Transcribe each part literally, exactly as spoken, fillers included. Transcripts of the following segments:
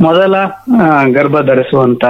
ಮೊದಲ ಗರ್ಭ ಧರಿಸುವಂತ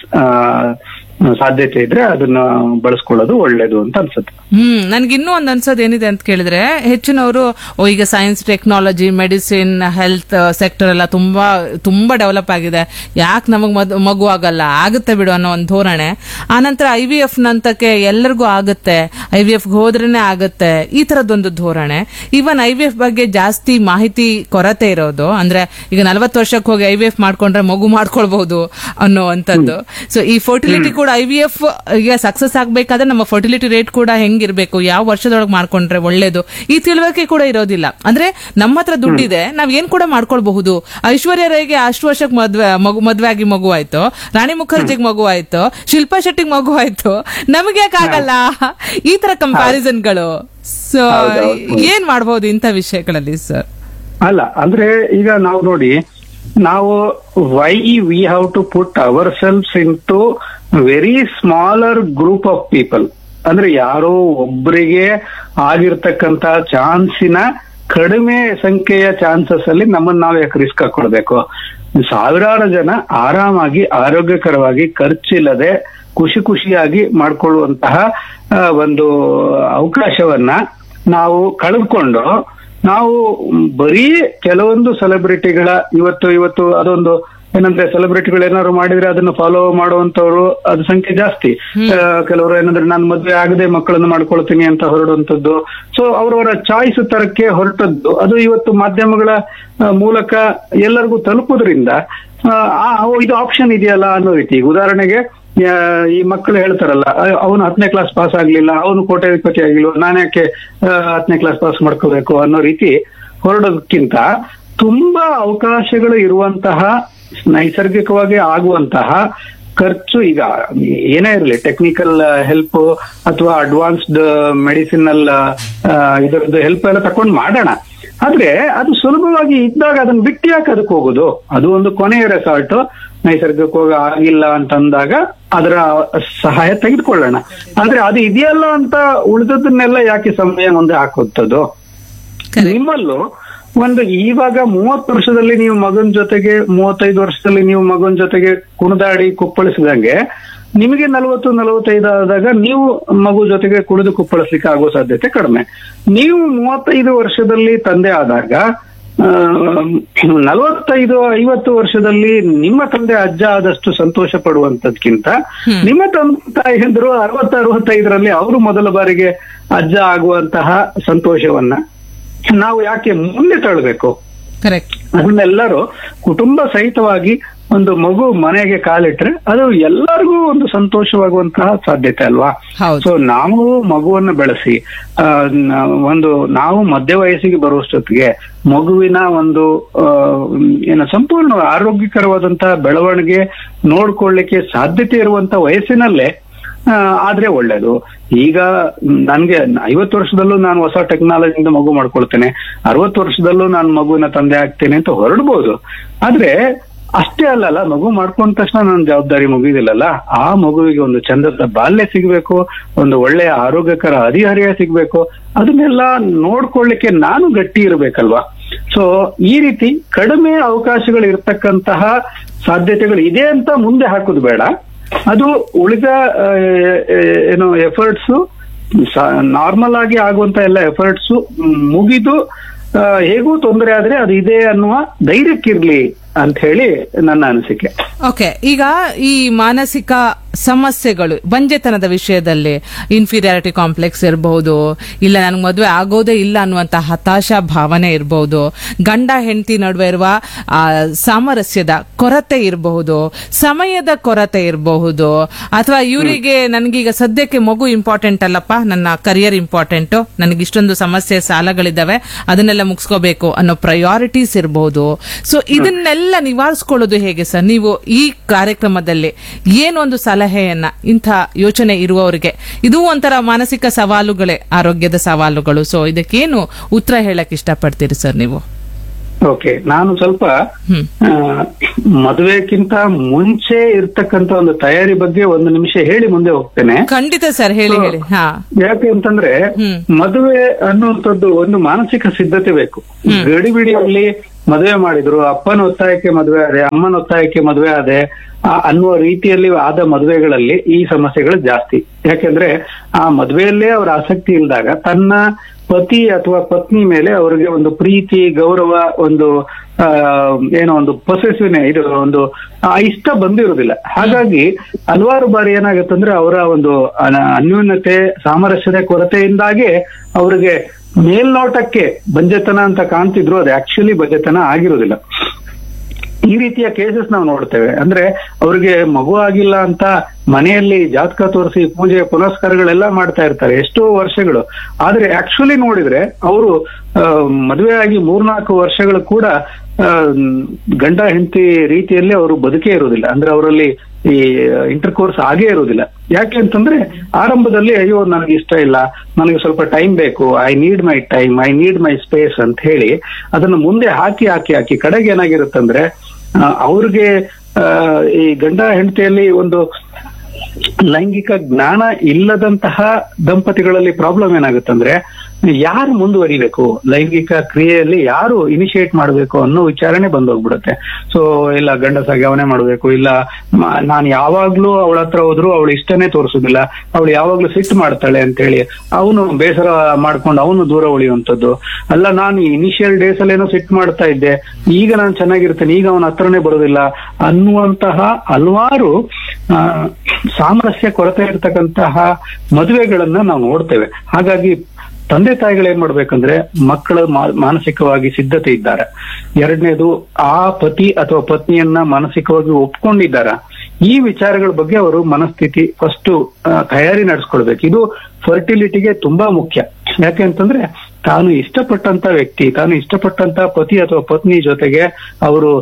ಸಾಧ್ಯತೆ ಇದ್ರೆ ಅದನ್ನ ಬಳಸ್ಕೊಳ್ಳೋದು ಒಳ್ಳೇದು ಅಂತ ಅನ್ಸುತ್ತೆ. ಹ್ಮ್ ನನ್ಗೆ ಇನ್ನೂ ಒಂದ್ ಅನ್ಸೋದು ಏನಿದೆ ಅಂತ ಕೇಳಿದ್ರೆ, ಹೆಚ್ಚಿನವರು ಈಗ science, technology, medicine, health sector ಎಲ್ಲ ತುಂಬಾ ತುಂಬಾ ಡೆವಲಪ್ ಆಗಿದೆ, ಯಾಕೆ ನಮಗ್ ಮಗು ಆಗಲ್ಲ, ಆಗುತ್ತೆ ಬಿಡು ಅನ್ನೋ ಒಂದು ಧೋರಣೆ. ಆನಂತರ ಐ ವಿ ಎಫ್ ನಂತಕ್ಕೆ ಎಲ್ಲರಿಗೂ ಆಗುತ್ತೆ, ಐ ವಿ ಎಫ್ ಹೋದ್ರೇನೆ ಆಗುತ್ತೆ, ಈ ತರದೊಂದು ಧೋರಣೆ. ಇವನ್ ಐ ವಿ ಎಫ್ ಬಗ್ಗೆ ಜಾಸ್ತಿ ಮಾಹಿತಿ ಕೊರತೆ ಇರೋದು, ಅಂದ್ರೆ ಈಗ ನಲವತ್ತು ವರ್ಷಕ್ಕೆ ಹೋಗಿ ಐ ವಿ ಎಫ್ ಮಾಡ್ಕೊಂಡ್ರೆ ಮಗು ಮಾಡ್ಕೊಳ್ಬಹುದು ಅನ್ನೋವಂಥದ್ದು. ಸೊ ಈ ಫರ್ಟಿಲಿಟಿ ಕೂಡ ಐ ವಿ ಎಫ್ ಈಗ ಸಕ್ಸಸ್ ಆಗ್ಬೇಕಾದ್ರೆ ನಮ್ಮ ಫರ್ಟಿಲಿಟಿ ರೇಟ್ ಕೂಡ ಹೆಂಗಿರ್ಬೇಕು, ಯಾವ ವರ್ಷದೊಳಗೆ ಮಾಡ್ಕೊಂಡ್ರೆ ಒಳ್ಳೇದು, ಈ ತಿಳುವಳಿಕೆ ಕೂಡ ಇರೋದಿಲ್ಲ. ಅಂದ್ರೆ ನಮ್ಮ ಹತ್ರ ದುಡ್ಡಿದೆ, ನಾವ್ ಏನ್ ಕೂಡ ಮಾಡ್ಕೊಳ್ಬಹುದು. ಐಶ್ವರ್ಯ ರೈಗೆ ಅಷ್ಟು ವರ್ಷಕ್ಕೆ ಮದ್ವೆ ಮಗು ಮದ್ವೆ ಆಗಿ ಮಗು ಆಯ್ತು, ರಾಣಿ ಮುಖರ್ಜಿಗೆ ಮಗು ಆಯ್ತು, ಶಿಲ್ಪಾ ಶೆಟ್ಟಿಗೆ ಮಗು ಆಯ್ತು, ನಮಗೆ ಯಾಕಾಗಲ್ಲ? ಈ ತರ ಕಂಪ್ಯಾರಿಸನ್ಗಳು. ಸೊ ಏನ್ ಮಾಡಬಹುದು ಇಂಥ ವಿಷಯಗಳಲ್ಲಿ ಸರ್? ಅಲ್ಲ ಅಂದ್ರೆ ಈಗ ನಾವು ನೋಡಿ, ನಾವು why we have to put our cells in to very smaller group of people. ಅಂದ್ರೆ ಯಾರೋ ಒಬ್ಬರಿಗೆ ಆಗಿರ್ತಕ್ಕಂತ ಚಾನ್ಸಿನ ಕಡಿಮೆ ಸಂಖ್ಯೆಯ ಚಾನ್ಸಸ್ ಅಲ್ಲಿ ನಮ್ಮನ್ನ ನಾವು ಯಾಕೆ ರಿಸ್ಕ್ ಹಾಕೊಳ್ಬೇಕು? ಸಾವಿರಾರು ಜನ ಆರಾಮಾಗಿ ಆರೋಗ್ಯಕರವಾಗಿ ಖರ್ಚಿಲ್ಲದೆ ಖುಷಿ ಖುಷಿಯಾಗಿ ಮಾಡ್ಕೊಳ್ಳುವಂತಹ ಒಂದು ಅವಕಾಶವನ್ನ ನಾವು ಕಳೆದುಕೊಂಡು ನಾವು ಬರೀ ಕೆಲವೊಂದು ಸೆಲೆಬ್ರಿಟಿಗಳ ಇವತ್ತು ಇವತ್ತು ಅದೊಂದು ಏನಂದ್ರೆ ಸೆಲೆಬ್ರಿಟಿಗಳು ಏನಾದ್ರು ಮಾಡಿದ್ರೆ ಅದನ್ನು ಫಾಲೋ ಮಾಡುವಂತವ್ರು ಅದ್ರ ಸಂಖ್ಯೆ ಜಾಸ್ತಿ. ಕೆಲವರು ಏನಂದ್ರೆ ನಾನು ಮದ್ವೆ ಆಗದೆ ಮಕ್ಕಳನ್ನು ಮಾಡ್ಕೊಳ್ತೀನಿ ಅಂತ ಹೊರಡುವಂತದ್ದು. ಸೊ ಅವರವರ ಚಾಯ್ಸ್ ತರಕ್ಕೆ ಹೊರಟದ್ದು ಅದು ಇವತ್ತು ಮಾಧ್ಯಮಗಳ ಮೂಲಕ ಎಲ್ಲರಿಗೂ ತಲುಪೋದ್ರಿಂದ ಇದು ಆಪ್ಷನ್ ಇದೆಯಲ್ಲ ಅನ್ನೋ ರೀತಿ. ಉದಾಹರಣೆಗೆ ಈ ಮಕ್ಕಳು ಹೇಳ್ತಾರಲ್ಲ, ಅವನು ಹತ್ತನೇ ಕ್ಲಾಸ್ ಪಾಸ್ ಆಗ್ಲಿಲ್ಲ, ಅವನು ಕೋಟ್ಯಾಧಿಪತಿ ಆಗಿಲ್ಲ, ನಾನ್ಯಾಕೆ ಹತ್ತನೇ ಕ್ಲಾಸ್ ಪಾಸ್ ಮಾಡ್ಕೋಬೇಕು ಅನ್ನೋ ರೀತಿ ಹೊರಡೋದಕ್ಕಿಂತ ತುಂಬಾ ಅವಕಾಶಗಳು ಇರುವಂತಹ ನೈಸರ್ಗಿಕವಾಗಿ ಆಗುವಂತಹ ಖರ್ಚು, ಈಗ ಏನೇ ಇರಲಿ ಟೆಕ್ನಿಕಲ್ ಹೆಲ್ಪ್ ಅಥವಾ ಅಡ್ವಾನ್ಸ್ಡ್ ಮೆಡಿಸಿನಲ್ ಇದರದ್ದು ಹೆಲ್ಪ್ ಎಲ್ಲ ತಕೊಂಡು ಮಾಡೋಣ. ಆದ್ರೆ ಅದು ಸುಲಭವಾಗಿ ಇದ್ದಾಗ ಅದನ್ನ ಬಿಟ್ಟು ಯಾಕೆ ಅದಕ್ಕೆ ಹೋಗೋದು? ಅದು ಒಂದು ಕೊನೆಯ ರೆಸಾರ್ಟ್, ನೈಸರ್ಗಿಕವಾಗಿ ಆಗಿಲ್ಲ ಅಂತಂದಾಗ ಅದರ ಸಹಾಯ ತೆಗೆದುಕೊಳ್ಳೋಣ. ಆದ್ರೆ ಅದು ಇದೆಯಲ್ಲ ಅಂತ ಉಳಿದದನ್ನೆಲ್ಲ ಯಾಕೆ ಸಮಯ ಮುಂದೆ ಹಾಕುತ್ತದು? ನಿಮ್ಮಲ್ಲೂ ಒಂದು ಇವಾಗ ಮೂವತ್ತು ವರ್ಷದಲ್ಲಿ ನೀವು ಮಗನ ಜೊತೆಗೆ, ಮೂವತ್ತೈದು ವರ್ಷದಲ್ಲಿ ನೀವು ಮಗನ ಜೊತೆಗೆ ಕುಣಿದಾಡಿ ಕುಪ್ಪಳಿಸಿದಂಗೆ ನಿಮಗೆ ನಲವತ್ತು ನಲವತ್ತೈದು ಆದಾಗ ನೀವು ಮಗು ಜೊತೆಗೆ ಕುಣಿದು ಕುಪ್ಪಳಿಸ್ಲಿಕ್ಕೆ ಆಗೋ ಸಾಧ್ಯತೆ ಕಡಿಮೆ. ನೀವು ಮೂವತ್ತೈದು ವರ್ಷದಲ್ಲಿ ತಂದೆ ಆದಾಗ ನಲವತ್ತೈದು ಐವತ್ತು ವರ್ಷದಲ್ಲಿ ನಿಮ್ಮ ತಂದೆ ಅಜ್ಜ ಆದಷ್ಟು ಸಂತೋಷ ಪಡುವಂತದ್ಕಿಂತ ನಿಮ್ಮ ತಂದೆ ತಾಯಿಯಂದ್ರು ಅರವತ್ತು ಅರವತ್ತೈದರಲ್ಲಿ ಅವರು ಮೊದಲ ಬಾರಿಗೆ ಅಜ್ಜ ಆಗುವಂತಹ ಸಂತೋಷವನ್ನ ನಾವು ಯಾಕೆ ಮುಂದೆ ತಳ್ಳಬೇಕು? ಕರೆಕ್ಟ್. ಅದನ್ನೆಲ್ಲರೂ ಕುಟುಂಬ ಸಹಿತವಾಗಿ ಒಂದು ಮಗು ಮನೆಗೆ ಕಾಲಿಟ್ರೆ ಅದು ಎಲ್ಲರಿಗೂ ಒಂದು ಸಂತೋಷವಾಗುವಂತಹ ಸಾಧ್ಯತೆ ಅಲ್ವಾ? ಸೊ ನಾವು ಮಗುವನ್ನು ಬೆಳೆಸಿ ಒಂದು ನಾವು ಮಧ್ಯ ವಯಸ್ಸಿಗೆ ಬರುವಷ್ಟೊತ್ತಿಗೆ ಮಗುವಿನ ಒಂದು ಏನು ಸಂಪೂರ್ಣ ಆರೋಗ್ಯಕರವಾದಂತಹ ಬೆಳವಣಿಗೆ ನೋಡ್ಕೊಳ್ಳಿಕ್ಕೆ ಸಾಧ್ಯತೆ ಇರುವಂತ ವಯಸ್ಸಿನಲ್ಲೇ ಆದ್ರೆ ಒಳ್ಳೇದು. ಈಗ ನನ್ಗೆ ಐವತ್ತು ವರ್ಷದಲ್ಲೂ ನಾನು ಹೊಸ ಟೆಕ್ನಾಲಜಿಯಿಂದ ಮಗು ಮಾಡ್ಕೊಳ್ತೇನೆ, ಅರವತ್ತು ವರ್ಷದಲ್ಲೂ ನಾನು ಮಗುವಿನ ತಂದೆ ಆಗ್ತೇನೆ ಅಂತ ಹೊರಡ್ಬೋದು. ಆದ್ರೆ ಅಷ್ಟೇ ಅಲ್ಲಲ್ಲ, ಮಗು ಮಾಡ್ಕೊಂಡ ತಕ್ಷಣ ನನ್ನ ಜವಾಬ್ದಾರಿ ಮುಗಿದಿಲ್ಲಲ್ಲ. ಆ ಮಗುವಿಗೆ ಒಂದು ಚಂದದ ಬಾಲ್ಯ ಸಿಗ್ಬೇಕು, ಒಂದು ಒಳ್ಳೆಯ ಆರೋಗ್ಯಕರ ಹದಿಹರಿಯ ಸಿಗ್ಬೇಕು, ಅದನ್ನೆಲ್ಲ ನೋಡ್ಕೊಳ್ಳಿಕ್ಕೆ ನಾನು ಗಟ್ಟಿ ಇರ್ಬೇಕಲ್ವಾ? ಸೊ ಈ ರೀತಿ ಕಡಿಮೆ ಅವಕಾಶಗಳು ಇರ್ತಕ್ಕಂತಹ ಸಾಧ್ಯತೆಗಳು ಇದೆ ಅಂತ ಮುಂದೆ ಹಾಕೋದು ಬೇಡ. ಅದು ಉಳಿದ ಏನು ಎಫರ್ಟ್ಸು, ನಾರ್ಮಲ್ ಆಗಿ ಆಗುವಂತ ಎಲ್ಲ ಎಫರ್ಟ್ಸು ಮುಗಿದು ಹೇಗೂ ತೊಂದರೆ ಆದ್ರೆ ಅದು ಇದೆ ಅನ್ನುವ ಧೈರ್ಯಕ್ಕಿರ್ಲಿ ಅಂತ ಹೇಳಿ ನನ್ನ ಅನಿಸಿಕೆ. ಓಕೆ, ಈಗ ಈ ಮಾನಸಿಕ ಸಮಸ್ಯೆಗಳು ಬಂಜೆತನದ ವಿಷಯದಲ್ಲಿ ಇನ್ಫೀರಿಯಾರಿಟಿ ಕಾಂಪ್ಲೆಕ್ಸ್ ಇರಬಹುದು, ಇಲ್ಲ ನನಗೆ ಮದುವೆ ಆಗೋದೇ ಇಲ್ಲ ಅನ್ನುವಂತ ಹತಾಶಾ ಭಾವನೆ ಇರಬಹುದು, ಗಂಡ ಹೆಂಡತಿ ನಡುವೆ ಇರುವ ಸಾಮರಸ್ಯದ ಕೊರತೆ ಇರಬಹುದು, ಸಮಯದ ಕೊರತೆ ಇರಬಹುದು, ಅಥವಾ ಇವರಿಗೆ ನನಗೀಗ ಸದ್ಯಕ್ಕೆ ಮಗು ಇಂಪಾರ್ಟೆಂಟ್ ಅಲ್ಲಪ್ಪ, ನನ್ನ ಕರಿಯರ್ ಇಂಪಾರ್ಟೆಂಟ್, ನನಗೆ ಇಷ್ಟೊಂದು ಸಮಸ್ಯೆ ಸಾಲಗಳಿದ್ದಾವೆ ಅದನ್ನೆಲ್ಲ ಮುಗಿಸ್ಕೋಬೇಕು ಅನ್ನೋ ಪ್ರಯಾರಿಟೀಸ್ ಇರಬಹುದು. ಸೊ ಇದನ್ನೆಲ್ಲ ನಿವಾರಿಸಿಕೊಳ್ಳೋದು ಹೇಗೆ ಸರ್? ನೀವು ಈ ಕಾರ್ಯಕ್ರಮದಲ್ಲಿ ಏನೊಂದು ಸಲಹೆಯನ್ನ ಇಂಥ ಯೋಚನೆ ಇರುವವರಿಗೆ, ಇದು ಒಂಥರ ಮಾನಸಿಕ ಸವಾಲುಗಳೇ, ಆರೋಗ್ಯದ ಸವಾಲುಗಳು, ಸೊ ಇದಕ್ಕೇನು ಉತ್ತರ ಹೇಳಕ್ ಇಷ್ಟಪಡ್ತೀರಿ ಸರ್ ನೀವು? ಓಕೆ, ನಾನು ಸ್ವಲ್ಪ ಮದುವೆಕ್ಕಿಂತ ಮುಂಚೆ ಇರ್ತಕ್ಕಂತ ಒಂದು ತಯಾರಿ ಬಗ್ಗೆ ಒಂದು ನಿಮಿಷ ಹೇಳಿ ಮುಂದೆ ಹೋಗ್ತೇನೆ. ಖಂಡಿತ ಸರ್, ಹೇಳಿ ಹೇಳಿ. ಯಾಕೆ ಅಂತಂದ್ರೆ ಮದುವೆ ಅನ್ನುವಂಥದ್ದು ಒಂದು ಮಾನಸಿಕ ಸಿದ್ಧತೆ ಬೇಕು. ಗಡಿಬಿಡಿಯಲ್ಲಿ ಮದುವೆ ಮಾಡಿದ್ರು, ಅಪ್ಪನ ಒತ್ತಾಯಕ್ಕೆ ಮದುವೆ ಆದೆ, ಅಮ್ಮನ ಒತ್ತಾಯಕ್ಕೆ ಮದುವೆ ಆದೆ ಅನ್ನುವ ರೀತಿಯಲ್ಲಿ ಆದ ಮದುವೆಗಳಲ್ಲಿ ಈ ಸಮಸ್ಯೆಗಳು ಜಾಸ್ತಿ. ಯಾಕೆಂದ್ರೆ ಆ ಮದುವೆಯಲ್ಲೇ ಅವ್ರ ಆಸಕ್ತಿ ಇಲ್ದಾಗ ತನ್ನ ಪತಿ ಅಥವಾ ಪತ್ನಿ ಮೇಲೆ ಅವರಿಗೆ ಒಂದು ಪ್ರೀತಿ, ಗೌರವ, ಒಂದು ಆ ಏನೋ ಒಂದು ಪೊಸೆಸಿವ್ನೆ ಇದು ಒಂದು ಇಷ್ಟ ಬಂದಿರುವುದಿಲ್ಲ. ಹಾಗಾಗಿ ಹಲವಾರು ಬಾರಿ ಏನಾಗುತ್ತಂದ್ರೆ ಅವರ ಒಂದು ಅನ್ಯೂನ್ಯತೆ, ಸಾಮರಸ್ಯದ ಕೊರತೆಯಿಂದಾಗೆ ಅವರಿಗೆ ಮೇಲ್ನೋಟಕ್ಕೆ ಬಂಜೆತನ ಅಂತ ಕಾಣ್ತಿದ್ರು, ಅದು ಆಕ್ಚುಲಿ ಬಂಜೆತನ ಆಗಿರೋದಿಲ್ಲ. ಈ ರೀತಿಯ ಕೇಸಸ್ ನಾವು ನೋಡ್ತೇವೆ. ಅಂದ್ರೆ ಅವ್ರಿಗೆ ಮಗು ಆಗಿಲ್ಲ ಅಂತ ಮನೆಯಲ್ಲಿ ಜಾತಕ ತೋರಿಸಿ ಪೂಜೆ ಪುನಸ್ಕಾರಗಳೆಲ್ಲ ಮಾಡ್ತಾ ಇರ್ತಾರೆ ಎಷ್ಟೋ ವರ್ಷಗಳು. ಆದ್ರೆ ಆಕ್ಚುಲಿ ನೋಡಿದ್ರೆ ಅವರು ಮದುವೆ ಆಗಿ ಮೂರ್ನಾಲ್ಕು ವರ್ಷಗಳು ಕೂಡ ಗಂಡ ಹೆಂಡತಿ ರೀತಿಯಲ್ಲಿ ಅವರು ಬದುಕೇ ಇರೋದಿಲ್ಲ. ಅಂದ್ರೆ ಅವರಲ್ಲಿ ಈ ಇಂಟರ್ ಕೋರ್ಸ್ ಆಗೇ ಇರೋದಿಲ್ಲ. ಯಾಕೆ ಅಂತಂದ್ರೆ ಆರಂಭದಲ್ಲಿ ಅಯ್ಯೋ ನನಗೆ ಇಷ್ಟ ಇಲ್ಲ, ನನಗೆ ಸ್ವಲ್ಪ ಟೈಮ್ ಬೇಕು, I need my time, I need my space ಅಂತ ಹೇಳಿ ಅದನ್ನ ಮುಂದೆ ಹಾಕಿ ಹಾಕಿ ಹಾಕಿ ಕಡೆಗೆ ಏನಾಗಿರುತ್ತಂದ್ರೆ ಅವ್ರಿಗೆ ಈ ಗಂಡ ಹೆಂಡತಿಯಲ್ಲಿ ಒಂದು ಲೈಂಗಿಕ ಜ್ಞಾನ ಇಲ್ಲದಂತಹ ದಂಪತಿಗಳಲ್ಲಿ ಪ್ರಾಬ್ಲಮ್ ಏನಾಗುತ್ತಂದ್ರೆ ಯಾರು ಮುಂದುವರಿಬೇಕು, ಲೈಂಗಿಕ ಕ್ರಿಯೆಯಲ್ಲಿ ಯಾರು ಇನಿಶಿಯೇಟ್ ಮಾಡಬೇಕು ಅನ್ನೋ ವಿಚಾರಣೆ ಬಂದೋಗ್ಬಿಡುತ್ತೆ. ಸೊ ಇಲ್ಲ ಗಂಡಸಾಗಿ ಅವನೇ ಮಾಡಬೇಕು, ಇಲ್ಲ ನಾನು ಯಾವಾಗ್ಲೂ ಅವಳ ಹತ್ರ ಹೋದ್ರು ಅವಳು ಇಷ್ಟನೇ ತೋರಿಸೋದಿಲ್ಲ, ಅವಳು ಯಾವಾಗ್ಲೂ ಸಿಟ್ಟು ಮಾಡ್ತಾಳೆ ಅಂತ ಹೇಳಿ ಅವನು ಬೇಸರ ಮಾಡ್ಕೊಂಡು ಅವನು ದೂರ ಉಳಿಯುವಂಥದ್ದು. ಅಲ್ಲ ನಾನು ಇನಿಷಿಯಲ್ ಡೇಸ್ ಅಲ್ಲಿ ಏನೋ ಸಿಟ್ಟು ಮಾಡ್ತಾ ಇದ್ದೆ, ಈಗ ನಾನು ಚೆನ್ನಾಗಿರ್ತೇನೆ, ಈಗ ಅವನ ಹತ್ರನೇ ಬರೋದಿಲ್ಲ ಅನ್ನುವಂತಹ ಹಲವಾರು ಸಾಮರಸ್ಯ ಕೊರತೆ ಇರತಕ್ಕಂತಹ ಮದುವೆಗಳನ್ನ ನಾವು ನೋಡ್ತೇವೆ. ಹಾಗಾಗಿ ತಂದೆ ತಾಯಿಗಳು ಏನ್ ಮಾಡ್ಬೇಕಂದ್ರೆ ಮಕ್ಕಳ ಮಾನಸಿಕವಾಗಿ ಸಿದ್ಧತೆ ಇದ್ದಾರೆ. ಎರಡನೇದು ಆ ಪತಿ ಅಥವಾ ಪತ್ನಿಯನ್ನ ಮಾನಸಿಕವಾಗಿ ಒಪ್ಕೊಂಡಿದ್ದಾರ, ಈ ವಿಚಾರಗಳ ಬಗ್ಗೆ ಅವರು ಮನಸ್ಥಿತಿ ಫಸ್ಟ್ ತಯಾರಿ ನಡೆಸ್ಕೊಳ್ಬೇಕು. ಇದು ಫರ್ಟಿಲಿಟಿಗೆ ತುಂಬಾ ಮುಖ್ಯ. ಯಾಕೆ ಅಂತಂದ್ರೆ ತಾನು ಇಷ್ಟಪಟ್ಟಂತ ವ್ಯಕ್ತಿ, ತಾನು ಇಷ್ಟಪಟ್ಟಂತ ಪತಿ ಅಥವಾ ಪತ್ನಿ ಜೊತೆಗೆ ಅವರು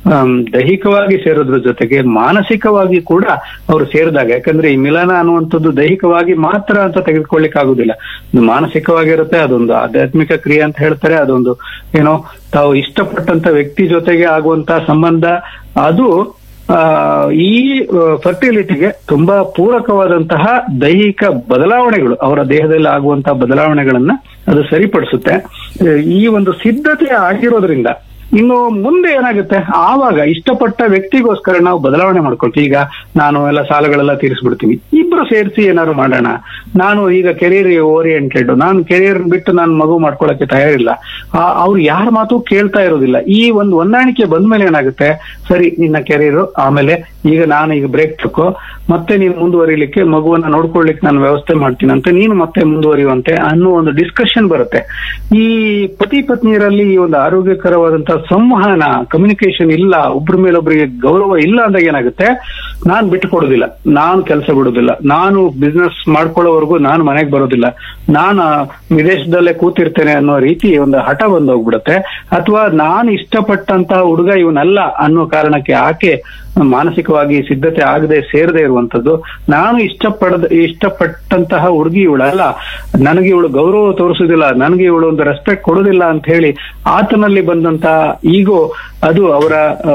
ದೈಹಿಕವಾಗಿ ಸೇರೋದ್ರ ಜೊತೆಗೆ ಮಾನಸಿಕವಾಗಿ ಕೂಡ ಅವರು ಸೇರಿದಾಗ, ಯಾಕಂದ್ರೆ ಈ ಮಿಲನ ಅನ್ನುವಂಥದ್ದು ದೈಹಿಕವಾಗಿ ಮಾತ್ರ ಅಂತ ತೆಗೆದುಕೊಳ್ಳಿಕ್ ಆಗುದಿಲ್ಲ, ಮಾನಸಿಕವಾಗಿರುತ್ತೆ. ಅದೊಂದು ಆಧ್ಯಾತ್ಮಿಕ ಕ್ರಿಯೆ ಅಂತ ಹೇಳ್ತಾರೆ. ಅದೊಂದು ಏನೋ ತಾವು ಇಷ್ಟಪಟ್ಟಂತ ವ್ಯಕ್ತಿ ಜೊತೆಗೆ ಆಗುವಂತಹ ಸಂಬಂಧ, ಅದು ಆ ಈ ಫರ್ಟಿಲಿಟಿಗೆ ತುಂಬಾ ಪೂರಕವಾದಂತಹ ದೈಹಿಕ ಬದಲಾವಣೆಗಳು, ಅವರ ದೇಹದಲ್ಲಿ ಆಗುವಂತಹ ಬದಲಾವಣೆಗಳನ್ನ ಅದು ಸರಿಪಡಿಸುತ್ತೆ. ಈ ಒಂದು ಸಿದ್ಧತೆ ಆಗಿರೋದ್ರಿಂದ ಇನ್ನು ಮುಂದೆ ಏನಾಗುತ್ತೆ, ಆವಾಗ ಇಷ್ಟಪಟ್ಟ ವ್ಯಕ್ತಿಗೋಸ್ಕರ ನಾವು ಬದಲಾವಣೆ ಮಾಡ್ಕೊಳ್ತೀವಿ. ಈಗ ನಾನು ಎಲ್ಲ ಸಾಲಗಳೆಲ್ಲ ತೀರಿಸ್ಬಿಡ್ತೀವಿ, ಇಬ್ರು ಸೇರಿಸಿ ಏನಾದ್ರು ಮಾಡೋಣ, ನಾನು ಈಗ ಕೆರಿಯರ್ ಓರಿಯೆಂಟೆಡ್, ನಾನು ಕೆರಿಯರ್ ಬಿಟ್ಟು ನಾನು ಮಗು ಮಾಡ್ಕೊಳಕ್ಕೆ ತಯಾರಿಲ್ಲ, ಅವ್ರು ಯಾರ ಮಾತು ಕೇಳ್ತಾ ಇರೋದಿಲ್ಲ. ಈ ಒಂದು ಹೊಂದಾಣಿಕೆ ಬಂದ್ಮೇಲೆ ಏನಾಗುತ್ತೆ, ಸರಿ ನಿನ್ನ ಕೆರಿಯರ್, ಆಮೇಲೆ ಈಗ ನಾನು ಈಗ ಬ್ರೇಕ್ ತಕ್ಕೋ, ಮತ್ತೆ ನೀನು ಮುಂದುವರಿಲಿಕ್ಕೆ ಮಗುವನ್ನ ನೋಡ್ಕೊಳ್ಲಿಕ್ಕೆ ನಾನು ವ್ಯವಸ್ಥೆ ಮಾಡ್ತೀನಿ ಅಂತ ನೀನು ಮತ್ತೆ ಮುಂದುವರಿಯುವಂತೆ ಅನ್ನೋ ಒಂದು ಡಿಸ್ಕಷನ್ ಬರುತ್ತೆ. ಈ ಪತಿ ಪತ್ನಿಯರಲ್ಲಿ ಈ ಒಂದು ಆರೋಗ್ಯಕರವಾದಂತಹ ಸಂವಹನ, ಕಮ್ಯುನಿಕೇಶನ್ ಇಲ್ಲ, ಒಬ್ರ ಮೇಲೊಬ್ಬರಿಗೆ ಗೌರವ ಇಲ್ಲ ಅಂದಾಗ ಏನಾಗುತ್ತೆ, ನಾನ್ ಬಿಟ್ಟು ಕೊಡೋದಿಲ್ಲ, ನಾನು ಕೆಲಸ ಬಿಡೋದಿಲ್ಲ, ನಾನು ಬಿಸ್ನೆಸ್ ಮಾಡ್ಕೊಳ್ಳೋವರೆಗೂ ನಾನು ಮನೆಗೆ ಬರೋದಿಲ್ಲ, ನಾನು ವಿದೇಶದಲ್ಲೇ ಕೂತಿರ್ತೇನೆ ಅನ್ನೋ ರೀತಿ ಒಂದು ಹಠ ಬಂದೋಗ್ಬಿಡುತ್ತೆ. ಅಥವಾ ನಾನು ಇಷ್ಟಪಟ್ಟಂತಹ ಹುಡುಗ ಇವನಲ್ಲ ಅನ್ನೋ ಕಾರಣಕ್ಕೆ ಆಕೆ ಮಾನಸಿಕವಾಗಿ ಸಿದ್ಧತೆ ಆಗದೆ ಸೇರದೆ ಇರುವಂತದ್ದು, ನಾನು ಇಷ್ಟಪಡದ ಇಷ್ಟಪಟ್ಟಂತಹ ಹುಡುಗಿ ಇವಳಲ್ಲ, ನನಗೆ ಇವಳು ಗೌರವ ತೋರಿಸುದಿಲ್ಲ, ನನಗೆ ಇವಳು ಒಂದು ರೆಸ್ಪೆಕ್ಟ್ ಕೊಡೋದಿಲ್ಲ ಅಂತ ಹೇಳಿ ಆತನಲ್ಲಿ ಬಂದಂತಹ ಈಗೋ ಅದು ಅವರ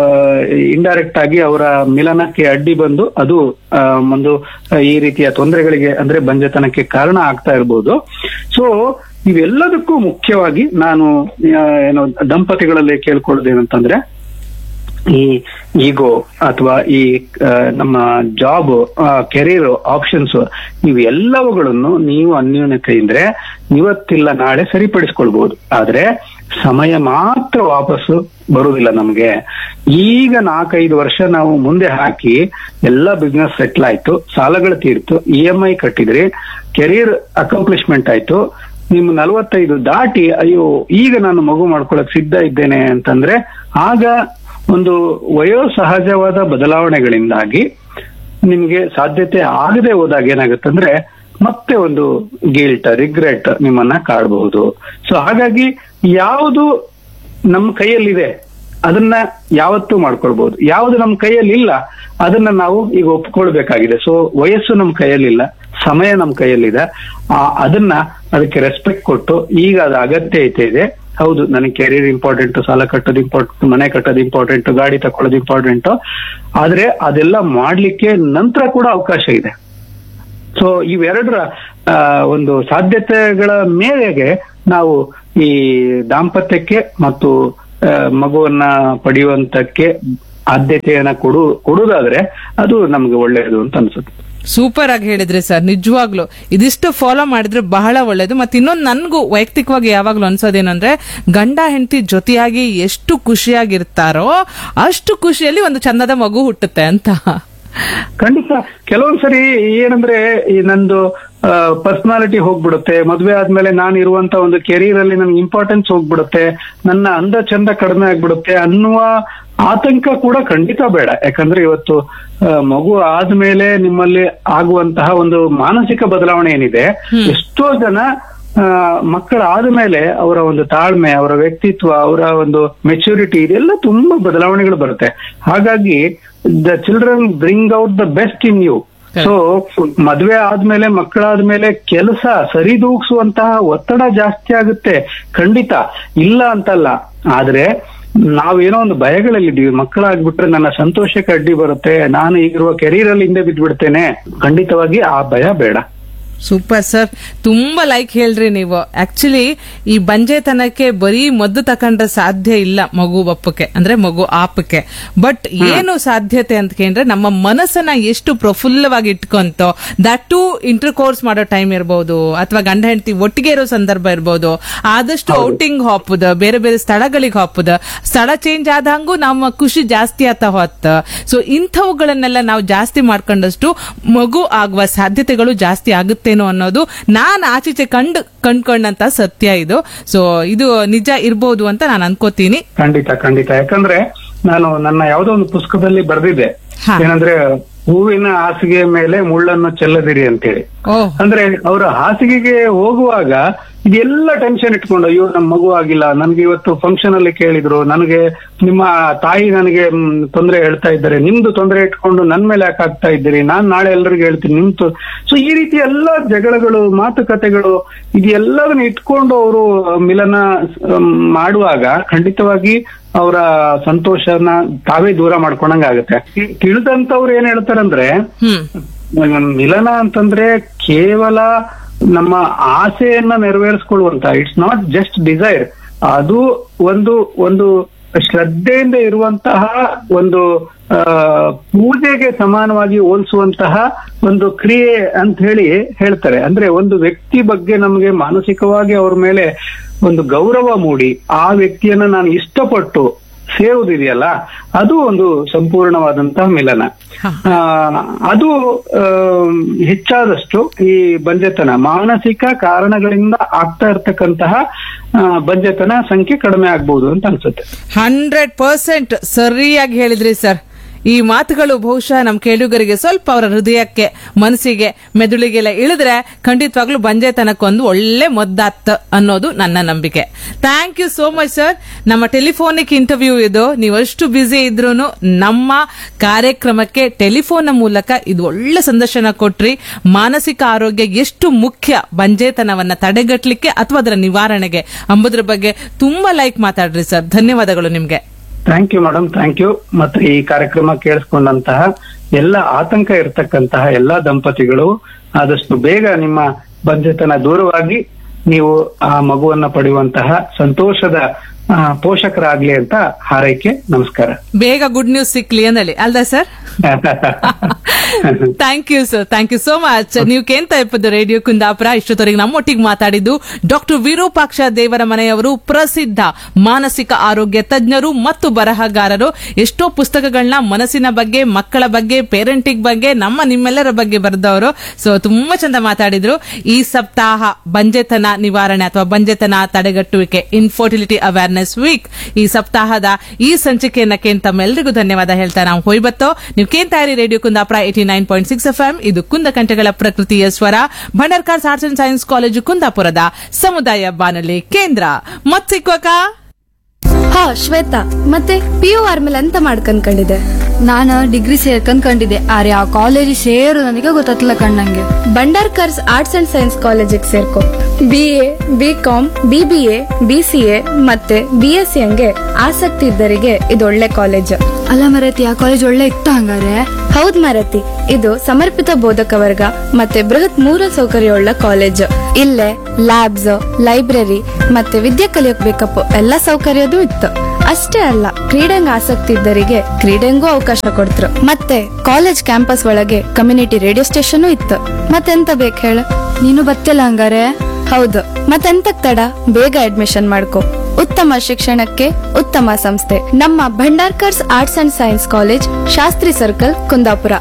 ಇಂಡೈರೆಕ್ಟ್ ಆಗಿ ಅವರ ಮಿಲನಕ್ಕೆ ಅಡ್ಡಿ ಬಂದು ಅದು ಒಂದು ಈ ರೀತಿಯ ತೊಂದರೆಗಳಿಗೆ ಅಂದ್ರೆ ಬಂಜೆತನಕ್ಕೆ ಕಾರಣ ಆಗ್ತಾ ಇರಬಹುದು. ಸೊ ಇವೆಲ್ಲದಕ್ಕೂ ಮುಖ್ಯವಾಗಿ ನಾನು ಏನು ದಂಪತಿಗಳಲ್ಲಿ ಕೇಳ್ಕೊಳ್ಳೋದೇನಂತಂದ್ರೆ, ಈ ಈಗೋ ಅಥವಾ ಈ ನಮ್ಮ ಜಾಬ್, ಕೆರಿಯರ್ ಆಪ್ಷನ್ಸ್, ಇವೆಲ್ಲವುಗಳನ್ನು ನೀವು ಅನ್ಯೂನ್ಯತೆಯಿಂದ್ರೆ ಇವತ್ತಿಲ್ಲ ನಾಳೆ ಸರಿಪಡಿಸ್ಕೊಳ್ಬಹುದು. ಆದ್ರೆ ಸಮಯ ಮಾತ್ರ ವಾಪಸ್ಸು ಬರುವುದಿಲ್ಲ ನಮ್ಗೆ. ಈಗ ನಾಲ್ಕೈದು ವರ್ಷ ನಾವು ಮುಂದೆ ಹಾಕಿ ಎಲ್ಲ ಬಿಸ್ನೆಸ್ ಸೆಟ್ಲ್ ಆಯ್ತು, ಸಾಲಗಳು ತೀರ್ತು, E M I ಕಟ್ಟಿದ್ರಿ, career accomplishment ಆಯ್ತು, ನಿಮ್ ನಲವತ್ತೈದು ದಾಟಿ ಅಯ್ಯೋ ಈಗ ನಾನು ಮಗು ಮಾಡ್ಕೊಳಕ್ ಸಿದ್ಧ ಇದ್ದೇನೆ ಅಂತಂದ್ರೆ ಆಗ ಒಂದು ವಯೋಸಹಜವಾದ ಬದಲಾವಣೆಗಳಿಂದಾಗಿ ನಿಮ್ಗೆ ಸಾಧ್ಯತೆ ಆಗದೆ ಹೋದಾಗ ಏನಾಗುತ್ತಂದ್ರೆ ಮತ್ತೆ ಒಂದು ಗಿಲ್ಟ್, ರಿಗ್ರೆಟ್ ನಿಮ್ಮನ್ನ ಕಾಡಬಹುದು. ಸೊ ಹಾಗಾಗಿ ಯಾವುದು ನಮ್ಮ ಕೈಯಲ್ಲಿದೆ ಅದನ್ನ ಯಾವತ್ತೂ ಮಾಡ್ಕೊಳ್ಬಹುದು, ಯಾವುದು ನಮ್ಮ ಕೈಯಲ್ಲಿ ಇಲ್ಲ ಅದನ್ನ ನಾವು ಈಗ ಒಪ್ಕೊಳ್ಬೇಕಾಗಿದೆ. ಸೊ ವಯಸ್ಸು ನಮ್ಮ ಕೈಯಲ್ಲಿಲ್ಲ, ಸಮಯ ನಮ್ಮ ಕೈಯಲ್ಲಿದೆ, ಅದನ್ನ ಅದಕ್ಕೆ ರೆಸ್ಪೆಕ್ಟ್ ಕೊಟ್ಟು ಈಗ ಅದು ಅಗತ್ಯತೆ ಇದೆ. ಹೌದು, ನನಗೆ ಕೆರಿಯರ್ ಇಂಪಾರ್ಟೆಂಟ್, ಸಾಲ ಕಟ್ಟೋದು ಇಂಪಾರ್ಟೆಂಟ್, ಮನೆ ಕಟ್ಟೋದು ಇಂಪಾರ್ಟೆಂಟ್, ಗಾಡಿ ತಕೊಳ್ಳೋದು ಇಂಪಾರ್ಟೆಂಟ್, ಆದ್ರೆ ಅದೆಲ್ಲ ಮಾಡ್ಲಿಕ್ಕೆ ನಂತರ ಕೂಡ ಅವಕಾಶ ಇದೆ. ಸೊ ಇವೆರಡರ ಒಂದು ಸಾಧ್ಯತೆಗಳ ಮೇರೆಗೆ ನಾವು ಈ ದಾಂಪತ್ಯಕ್ಕೆ ಮತ್ತು ಆ, ಮಗುವನ್ನ ಪಡೆಯುವಂತಕ್ಕೆ ಆದ್ಯತೆಯನ್ನ ಕೊಡು ಕೊಡುವುದಾದ್ರೆ ಅದು ನಮ್ಗೆ ಒಳ್ಳೆಯದು ಅಂತ ಅನ್ಸುತ್ತೆ. ಸೂಪರ್ ಆಗಿ ಹೇಳಿದ್ರಿ ಸರ್, ನಿಜವಾಗ್ಲು ಇದಿಷ್ಟು ಫಾಲೋ ಮಾಡಿದ್ರೆ ಬಹಳ ಒಳ್ಳೇದು. ಮತ್ತೆ ಇನ್ನೊಂದು ನನ್ಗೂ ವೈಯಕ್ತಿಕವಾಗಿ ಯಾವಾಗ್ಲೂ ಅನ್ಸೋದೇನಂದ್ರೆ, ಗಂಡ ಹೆಂಡತಿ ಜೊತೆಯಾಗಿ ಎಷ್ಟು ಖುಷಿಯಾಗಿರ್ತಾರೋ ಅಷ್ಟು ಖುಷಿಯಲ್ಲಿ ಒಂದು ಚಂದದ ಮಗು ಹುಟ್ಟುತ್ತೆ ಅಂತ. ಖಂಡಿತ. ಕೆಲವೊಂದ್ಸರಿ ಏನಂದ್ರೆ ಈ ನಂದು ಪರ್ಸನಾಲಿಟಿ ಹೋಗ್ಬಿಡುತ್ತೆ, ಮದ್ವೆ ಆದ್ಮೇಲೆ ನಾನು ಇರುವಂತ ಒಂದು ಕೆರಿಯರ್ ಅಲ್ಲಿ ನನ್ಗೆ ಇಂಪಾರ್ಟೆನ್ಸ್ ಹೋಗ್ಬಿಡುತ್ತೆ, ನನ್ನ ಅಂದ ಚಂದ ಕಡಿಮೆ ಆಗ್ಬಿಡುತ್ತೆ ಅನ್ನುವ ಆತಂಕ ಕೂಡ ಖಂಡಿತ ಬೇಡ. ಯಾಕಂದ್ರೆ ಇವತ್ತು ಆ, ಮಗು ಆದ್ಮೇಲೆ ನಿಮ್ಮಲ್ಲಿ ಆಗುವಂತಹ ಒಂದು ಮಾನಸಿಕ ಬದಲಾವಣೆ ಏನಿದೆ, ಎಷ್ಟೋ ಜನ ಆ, ಮಕ್ಕಳ ಆದ್ಮೇಲೆ ಅವರ ಒಂದು ತಾಳ್ಮೆ, ಅವರ ವ್ಯಕ್ತಿತ್ವ, ಅವರ ಒಂದು ಮೆಚುರಿಟಿ ಇದೆಲ್ಲ ತುಂಬಾ ಬದಲಾವಣೆಗಳು ಬರುತ್ತೆ. ಹಾಗಾಗಿ the children bring out the best in you. So ಮದ್ವೆ ಆದ್ಮೇಲೆ ಮಕ್ಕಳಾದ್ಮೇಲೆ ಕೆಲಸ ಸರಿದೂಗಿಸುವಂತಹ ಒತ್ತಡ ಜಾಸ್ತಿ ಆಗುತ್ತೆ, ಖಂಡಿತ ಇಲ್ಲ ಅಂತಲ್ಲ. ಆದ್ರೆ ನಾವೇನೋ ಒಂದು ಭಯಗಳಲ್ಲಿದ್ದೀವಿ, ಮಕ್ಕಳಾಗ್ಬಿಟ್ರೆ ನನ್ನ ಸಂತೋಷಕ್ಕೆ ಅಡ್ಡಿ ಬರುತ್ತೆ, ನಾನು ಈಗಿರುವ ಕೆರಿಯರ್ ಅಲ್ಲಿ ಹಿಂದೆ ಬಿದ್ದ್ಬಿಡ್ತೇನೆ. ಖಂಡಿತವಾಗಿ ಆ ಭಯ ಬೇಡ. ಸೂಪರ್ ಸರ್, ತುಂಬಾ ಲೈಕ್ ಹೇಳ್ರಿ ನೀವು. ಆಕ್ಚುಲಿ ಈ ಬಂಜೆತನಕ್ಕೆ ಬರೀ ಮದ್ದು ತಕೊಂಡ್ರೆ ಸಾಧ್ಯ ಇಲ್ಲ ಮಗು ಬಪ್ಪಕ್ಕೆ, ಅಂದ್ರೆ ಮಗು ಆಪಕ್ಕೆ. ಬಟ್ ಏನು ಸಾಧ್ಯತೆ ಅಂತ ಕೇಳಿದ್ರೆ, ನಮ್ಮ ಮನಸ್ಸನ್ನ ಎಷ್ಟು ಪ್ರಫುಲ್ಲವಾಗಿ ಇಟ್ಕೊಂತೋ, ದಟ್ ಟು ಇಂಟರ್ ಕೋರ್ಸ್ ಮಾಡೋ ಟೈಮ್ ಇರಬಹುದು, ಅಥವಾ ಗಂಡ ಹೆಂಡತಿ ಒಟ್ಟಿಗೆ ಇರೋ ಸಂದರ್ಭ ಇರಬಹುದು, ಆದಷ್ಟು ಔಟಿಂಗ್ ಹಾಪುದ, ಬೇರೆ ಬೇರೆ ಸ್ಥಳಗಳಿಗೆ ಹಾಪುದ, ಸ್ಥಳ ಚೇಂಜ್ ಆದಂಗೂ ನಮ್ಮ ಖುಷಿ ಜಾಸ್ತಿ ಆತ ಹೊತ್ತ. ಸೊ ಇಂಥವುಗಳನ್ನೆಲ್ಲ ನಾವು ಜಾಸ್ತಿ ಮಾಡ್ಕೊಂಡಷ್ಟು ಮಗು ಆಗುವ ಸಾಧ್ಯತೆಗಳು ಜಾಸ್ತಿ ಆಗುತ್ತೆ ಅನ್ನೋದು ನಾನ್ ಆಚೀಚೆ ಕಂಡು ಕಂಡ್ಕೊಂಡಂತ ಸತ್ಯ ಇದು. ಸೊ ಇದು ನಿಜ ಇರ್ಬೋದು ಅಂತ ನಾನು ಅನ್ಕೋತೀನಿ. ಖಂಡಿತ ಖಂಡಿತ. ಯಾಕಂದ್ರೆ ನಾನು ನನ್ನ ಯಾವ್ದೋ ಒಂದು ಪುಸ್ತಕದಲ್ಲಿ ಬರೆದಿದ್ದೆ, ಏನಂದ್ರೆ ಹೂವಿನ ಹಾಸಿಗೆ ಮೇಲೆ ಮುಳ್ಳನ್ನು ಚೆಲ್ಲದಿರಿ ಅಂತೇಳಿ. ಅಂದ್ರೆ ಅವರ ಹಾಸಿಗೆಗೆ ಹೋಗುವಾಗ ಇದೆಲ್ಲ ಟೆನ್ಷನ್ ಇಟ್ಕೊಂಡು, ಅಯ್ಯೋ ನಮ್ ಮಗು ಆಗಿಲ್ಲ, ನನ್ಗೆ ಇವತ್ತು ಫಂಕ್ಷನ್ ಅಲ್ಲಿ ಕೇಳಿದ್ರು, ನನಗೆ ನಿಮ್ಮ ತಾಯಿ ನನಗೆ ತೊಂದರೆ ಹೇಳ್ತಾ ಇದ್ದಾರೆ, ನಿಮ್ದು ತೊಂದರೆ ಇಟ್ಕೊಂಡು ನನ್ ಮೇಲೆ ಯಾಕೆ ಆಗ್ತಾ ಇದ್ದೀರಿ, ನಾನ್ ನಾಳೆ ಎಲ್ರಿಗೂ ಹೇಳ್ತೀನಿ ನಿಮ್ದು. ಸೊ ಈ ರೀತಿ ಎಲ್ಲ ಜಗಳಗಳು, ಮಾತುಕತೆಗಳು ಇದೆಲ್ಲದನ್ನ ಇಟ್ಕೊಂಡು ಅವರು ಮಿಲನ ಮಾಡುವಾಗ ಖಂಡಿತವಾಗಿ ಅವರ ಸಂತೋಷನ ತಾವೇ ದೂರ ಮಾಡ್ಕೊಂಡಂಗ ಆಗುತ್ತೆ. ತಿಳಿದಂತವ್ರು ಏನ್ ಹೇಳ್ತಾರಂದ್ರೆ, ಮಿಲನ ಅಂತಂದ್ರೆ ಕೇವಲ ನಮ್ಮ ಆಸೆಯನ್ನ ನೆರವೇರಿಸ್ಕೊಳ್ಳುವಂತ, ಇಟ್ಸ್ ನಾಟ್ ಜಸ್ಟ್ ಡಿಸೈರ್, ಅದು ಒಂದು ಒಂದು ಶ್ರದ್ಧೆಯಿಂದ ಇರುವಂತಹ ಒಂದು ಆ ಪೂಜೆಗೆ ಸಮಾನವಾಗಿ ಹೋಲಿಸುವಂತಹ ಒಂದು ಕ್ರಿಯೆ ಅಂತ ಹೇಳಿ ಹೇಳ್ತಾರೆ. ಅಂದ್ರೆ ಒಂದು ವ್ಯಕ್ತಿ ಬಗ್ಗೆ ನಮಗೆ ಮಾನಸಿಕವಾಗಿ ಅವ್ರ ಮೇಲೆ ಒಂದು ಗೌರವ ಮೂಡಿ ಆ ವ್ಯಕ್ತಿಯನ್ನ ನಾನು ಇಷ್ಟಪಟ್ಟು ಸೇರುವುದಿದೆಯಲ್ಲ, ಅದು ಒಂದು ಸಂಪೂರ್ಣವಾದಂತಹ ಮಿಲನ. ಆ ಅದು ಹೆಚ್ಚಾದಷ್ಟು ಈ ಬಂಜೆತನ, ಮಾನಸಿಕ ಕಾರಣಗಳಿಂದ ಆಗ್ತಾ ಇರ್ತಕ್ಕಂತಹ ಬಂಜೆತನ ಸಂಖ್ಯೆ ಕಡಿಮೆ ಆಗ್ಬಹುದು ಅಂತ ಅನ್ಸುತ್ತೆ. ಹಂಡ್ರೆಡ್ ಪರ್ಸೆಂಟ್ ಸರಿಯಾಗಿ ಹೇಳಿದ್ರಿ ಸರ್. ಈ ಮಾತುಗಳು ಬಹುಶಃ ನಮ್ ಕೇಳುಗರಿಗೆ ಸ್ವಲ್ಪ ಅವರ ಹೃದಯಕ್ಕೆ, ಮನಸ್ಸಿಗೆ, ಮೆದುಳಿಗೆಲ್ಲ ಇಳಿದ್ರೆ ಖಂಡಿತವಾಗ್ಲೂ ಬಂಜೆತನಕ್ಕೊಂದು ಒಳ್ಳೆ ಮದ್ದಾತ್ ಅನ್ನೋದು ನನ್ನ ನಂಬಿಕೆ. Thank you so much sir. ನಮ್ಮ ಟೆಲಿಫೋನಿಕ್ ಇಂಟರ್ವ್ಯೂ ಇದು, ನೀವಷ್ಟು ಬ್ಯುಸಿ ಇದ್ರೂ ನಮ್ಮ ಕಾರ್ಯಕ್ರಮಕ್ಕೆ ಟೆಲಿಫೋನ್ ಮೂಲಕ ಇದು ಒಳ್ಳೆ ಸಂದರ್ಶನ ಕೊಟ್ರಿ. ಮಾನಸಿಕ ಆರೋಗ್ಯ ಎಷ್ಟು ಮುಖ್ಯ ಬಂಜೆತನವನ್ನ ತಡೆಗಟ್ಟಲಿಕ್ಕೆ ಅಥವಾ ಅದರ ನಿವಾರಣೆಗೆ ಅಂಬುದ್ರ ಬಗ್ಗೆ ತುಂಬಾ ಲೈಕ್ ಮಾತಾಡ್ರಿ ಸರ್. ಧನ್ಯವಾದಗಳು ನಿಮ್ಗೆ. Thank you madam, thank you. ಮತ್ತೆ ಈ ಕಾರ್ಯಕ್ರಮ ಕೇಳಿಸ್ಕೊಂಡಂತಹ ಎಲ್ಲ ಆತಂಕ ಇರತಕ್ಕಂತಹ ಎಲ್ಲಾ ದಂಪತಿಗಳು ಆದಷ್ಟು ಬೇಗ ನಿಮ್ಮ ಬಂಜೆತನ ದೂರವಾಗಿ ನೀವು ಆ ಮಗುವನ್ನ ಪಡೆಯುವಂತಹ ಸಂತೋಷದ ಪೋಷಕರಾಗ್ಲಿ ಅಂತ ಹಾರೈಕೆ. ನಮಸ್ಕಾರ. ಬೇಗ good news ಸಿಕ್ಲಿ ಅಂದಳಿ ಅಲ್ದಾ sir? Thank you sir, thank you so much. ನೀವು ಕೇಳ್ತಾ ಇಪ್ಪದ್ದು ರೇಡಿಯೋ ಕುಂದಾಪುರ. ಇಷ್ಟೊತ್ತವರೆಗೆ ನಮ್ಮೊಟ್ಟಿಗೆ ಮಾತಾಡಿದ್ದು ಡಾಕ್ಟರ್ ವಿರೂಪಾಕ್ಷ ದೇವರ ಮನೆಯವರು, ಪ್ರಸಿದ್ಧ ಮಾನಸಿಕ ಆರೋಗ್ಯ ತಜ್ಞರು ಮತ್ತು ಬರಹಗಾರರು. ಎಷ್ಟೋ ಪುಸ್ತಕಗಳನ್ನ ಮನಸ್ಸಿನ ಬಗ್ಗೆ, ಮಕ್ಕಳ ಬಗ್ಗೆ, ಪೇರೆಂಟಿಂಗ್ ಬಗ್ಗೆ, ನಮ್ಮ ನಿಮ್ಮೆಲ್ಲರ ಬಗ್ಗೆ ಬರೆದವರು. ಸೊ ತುಂಬಾ ಚಂದ ಮಾತಾಡಿದ್ರು. ಈ ಸಪ್ತಾಹ ಬಂಜೆತನ ನಿವಾರಣೆ ಅಥವಾ ಬಂಜೆತನ ತಡೆಗಟ್ಟುವಿಕೆ, ಇನ್ಫರ್ಟಿಲಿಟಿ ಅವೇರ್ನೆಸ್ ವೀಕ್, ಈ ಸಪ್ತಾಹದ ಈ ಸಂಚಿಕೆಯನ್ನ ಕೇಳಿ ತಮ್ಮೆಲ್ಲರಿಗೂ ಧನ್ಯವಾದ ಹೇಳ್ತಾ ನಾವು ಹೋಯ್ಬತ್ತೋ. ನೀವು ಕೇಳ್ತಾ ಇರಿ radio Kundapura eighty nine point six F M. ಇದು ಕುಂದಕಂಠಗಳ ಪ್ರಕೃತಿಯ ಸ್ವರ, Bhandarkars arts and science college ಕುಂದಾಪುರದ ಸಮುದಾಯ ಬಾನುಲಿ ಕೇಂದ್ರ. ಮತ್ ಸಿಕ್ವಕ ಹಾ ಶ್ವೇತಾ, ಮತ್ತೆ ಪಿ ಯು ಆರ್ಮೇಲೆ ಅಂತ ಮಾಡ್ಕೊಂಡ್ಕೊಂಡಿದೆ. ನಾನು ಡಿಗ್ರಿ ಸೇರ್ಕೊಂಡ್ಕೊಂಡಿದ್ದೆ, ಆದ್ರೆ ಆ ಕಾಲೇಜ್ ಸೇರು ನನಗೆ ಗೊತ್ತಾಗ್ತಿಲ್ಲ ಕಣ್ಣಂಗೆ. ಭಂಡಾರ್ಕರ್ಸ್ ಆರ್ಟ್ಸ್ ಅಂಡ್ ಸೈನ್ಸ್ ಕಾಲೇಜಿಗೆ ಸೇರ್ಕೊ. B A, B com, B B A, B C A ಮತ್ತೆ ಬಿ ಎಸ್ ಸಿ ಹಂಗೆ ಆಸಕ್ತಿ ಇದ್ದರಿಗೆ ಇದು ಒಳ್ಳೆ ಕಾಲೇಜ್. ಅಲ್ಲ ಮರತಿ, ಆ ಕಾಲೇಜ್ ಒಳ್ಳೆ ಇತ್ತ ಹಂಗಾರೆ? ಹೌದ್ ಮರತಿ, ಇದು ಸಮರ್ಪಿತ ಬೋಧಕ ವರ್ಗ ಮತ್ತೆ ಬೃಹತ್ ಮೂಲ ಸೌಕರ್ಯವುಳ್ಳ ಕಾಲೇಜ್. ಇಲ್ಲೇ ಲ್ಯಾಬ್ಸ್, ಲೈಬ್ರರಿ ಮತ್ತೆ ವಿದ್ಯೆ ಕಲಿಯೋಕ್ ಬೇಕಪ್ಪ ಎಲ್ಲ ಸೌಕರ್ಯದೂ ಇತ್ತು. ಅಷ್ಟೇ ಅಲ್ಲ ಕ್ರೀಡೆಂಗ್ ಆಸಕ್ತಿ ಇದ್ದರಿಗೆ ಕ್ರೀಡೆಂಗೂ ಅವಕಾಶ ಕೊಡ್ತ್ರು. ಮತ್ತೆ ಕಾಲೇಜ್ ಕ್ಯಾಂಪಸ್ ಒಳಗೆ ಕಮ್ಯುನಿಟಿ ರೇಡಿಯೋ ಸ್ಟೇಷನ್ ಇತ್ತು. ಮತ್ತೆಂತ ಬೇಕು ಹೇಳ? ನೀನು ಬತ್ತಿಲ್ಲ ಹಂಗಾರೆ? ಹೌದು, ಮತ್ತೆಂತಕ್ ತಡ, ಬೇಗ ಅಡ್ಮಿಷನ್ ಮಾಡ್ಕೊ. ಉತ್ತಮ ಶಿಕ್ಷಣಕ್ಕೆ ಉತ್ತಮ ಸಂಸ್ಥೆ ನಮ್ಮ Bhandarkar's arts and science college, Shastri circle, Kundapura.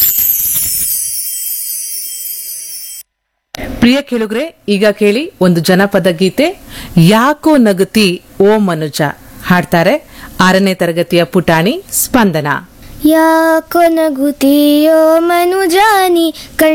ಪ್ರಿಯ ಕೇಳುಗ್ರೆ, ಈಗ ಕೇಳಿ ಒಂದು ಜನಪದ ಗೀತೆ, ಯಾಕೋ ನಗುತ್ತಿ ಓ ಮನುಜ. ಹಾಡ್ತಾರೆ ಆರನೇ ತರಗತಿಯ ಪುಟಾಣಿ ಸ್ಪಂದನ. ಯಾಕೋ ನಗುತ್ತೀಯೋ ಮನುಜಾನಿ